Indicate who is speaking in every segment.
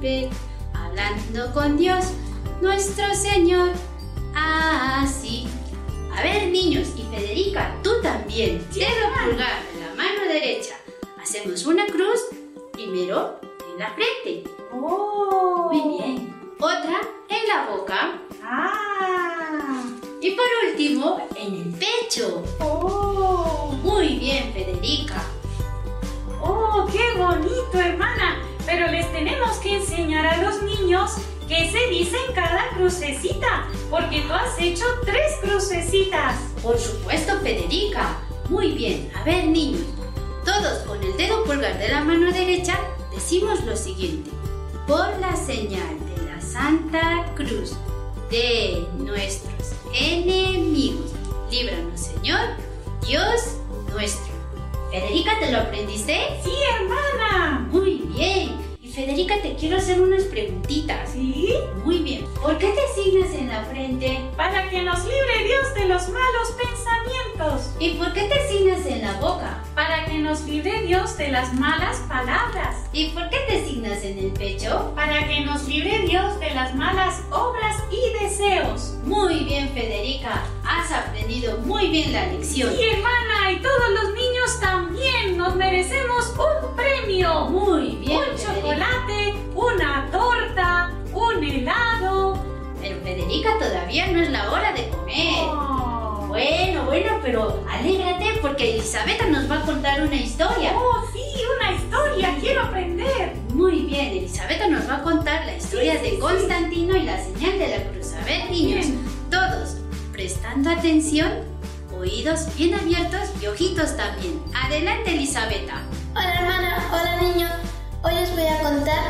Speaker 1: hablando con Dios, nuestro Señor. Así. A ver, niños, y Federica, tú también. Dedo pulgar en la mano derecha. Hacemos una cruz, primero en la frente.
Speaker 2: ¡Oh!
Speaker 1: Muy bien. Otra en la boca.
Speaker 2: ¡Ah!
Speaker 1: Y por último, en el pecho.
Speaker 2: ¡Oh!
Speaker 1: Muy bien, Federica.
Speaker 2: ¡Oh, qué bonito, hermana! Pero les tenemos que enseñar a los niños qué se dice en cada crucecita, porque tú has hecho 3 crucecitas.
Speaker 1: Por supuesto, Federica. Muy bien. A ver, niños, todos con el dedo pulgar de la mano derecha decimos lo siguiente. Por la señal de la Santa Cruz de nuestros enemigos, líbranos, Señor, Dios nuestro. Federica, ¿te lo aprendiste?
Speaker 2: ¡Sí, hermana!
Speaker 1: Muy bien. Y Federica, te quiero hacer unas preguntitas.
Speaker 2: ¿Sí?
Speaker 1: Muy bien. ¿Por qué te signas en la frente?
Speaker 2: Para que nos libre Dios de los malos pensamientos.
Speaker 1: ¿Y por qué te signas en la boca?
Speaker 2: Para que nos libre Dios de las malas palabras.
Speaker 1: ¿Y por qué te signas en el pecho?
Speaker 2: Para que nos libre Dios de las malas obras y deseos.
Speaker 1: Muy bien, Federica. Has aprendido muy bien la lección.
Speaker 2: Sí, hermana, y todos los niños también nos merecemos un premio.
Speaker 1: Muy bien,
Speaker 2: Un
Speaker 1: Federica.
Speaker 2: chocolate, una torta, un helado.
Speaker 1: Pero Federica, todavía no es la hora de comer.
Speaker 2: Oh.
Speaker 1: Bueno, pero alégrate porque Elisabetta nos va a contar una historia.
Speaker 2: Oh, sí, una historia, quiero aprender.
Speaker 1: Muy bien, Elisabetta nos va a contar la historia
Speaker 2: Sí,
Speaker 1: de Constantino y la señal de la cruz. A ver, niños,
Speaker 2: Bien.
Speaker 1: todos prestando atención, oídos bien abiertos y ojitos también. Adelante, Elisabetta.
Speaker 3: Hola hermana, hola niños. Hoy os voy a contar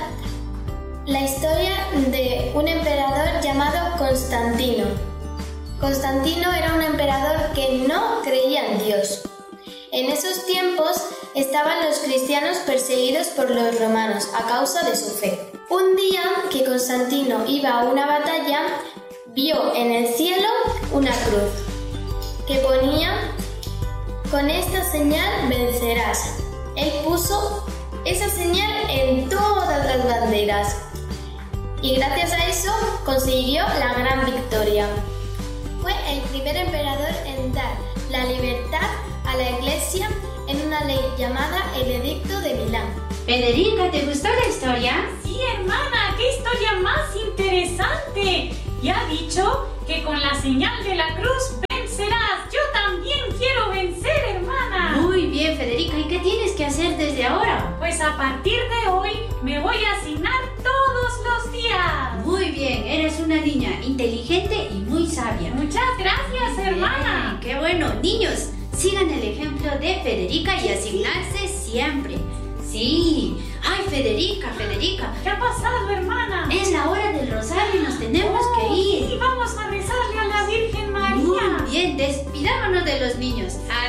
Speaker 3: la historia de un emperador llamado Constantino. Constantino era un emperador que no creía en Dios. En esos tiempos estaban los cristianos perseguidos por los romanos a causa de su fe. Un día que Constantino iba a una batalla, vio en el cielo una cruz que ponía: con esta señal vencerás. Él puso esa señal en todas las banderas y gracias a eso consiguió la gran victoria. Fue el primer emperador en dar la libertad a la Iglesia en una ley llamada el Edicto de Milán.
Speaker 1: Federica, ¿te gustó la historia?
Speaker 2: Sí, hermana, qué historia más interesante. Y ha dicho que con la señal de la cruz vencerás. Yo también quiero vencer, hermana.
Speaker 1: Muy bien, Federica. ¿Y qué tienes que hacer desde ahora?
Speaker 2: Pues a partir de hoy me voy a asignar todos los días.
Speaker 1: Muy bien, eres una niña inteligente y muy sabia.
Speaker 2: Muchas gracias, hermana.
Speaker 1: Bien, qué bueno. Niños, sigan el ejemplo de Federica y asignarse siempre. Sí. Ay, Federica.
Speaker 2: ¿Qué ha pasado, hermana?
Speaker 1: Es la hora del rosario y nos tenemos que ir.
Speaker 2: Sí, vamos a rezarle a la Virgen María.
Speaker 1: Muy bien, despidámonos de los niños.